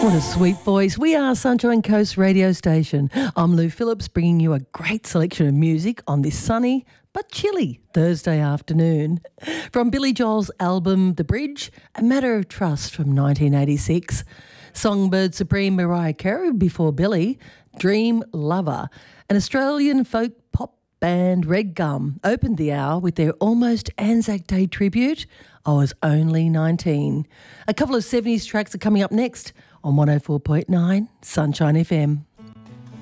What a sweet voice. We are Sunshine Coast radio station. I'm Lou Phillips, bringing you a great selection of music on this sunny but chilly Thursday afternoon. From Billy Joel's album The Bridge, A Matter of Trust from 1986. Songbird Supreme Mariah Carey before Billy, Dream Lover. An Australian folk pop band Red Gum opened the hour with their almost Anzac Day tribute, I Was Only 19. A couple of 70s tracks are coming up next on 104.9 Sunshine FM.